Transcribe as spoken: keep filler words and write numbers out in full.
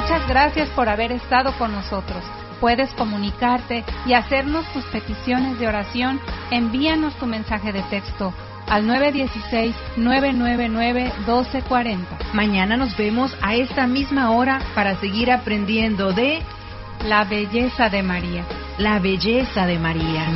Muchas gracias por haber estado con nosotros. Puedes comunicarte y hacernos tus peticiones de oración. Envíanos tu mensaje de texto al nueve uno seis, nueve nueve nueve, uno dos cuatro cero. Mañana nos vemos a esta misma hora para seguir aprendiendo de la belleza de María. La belleza de María.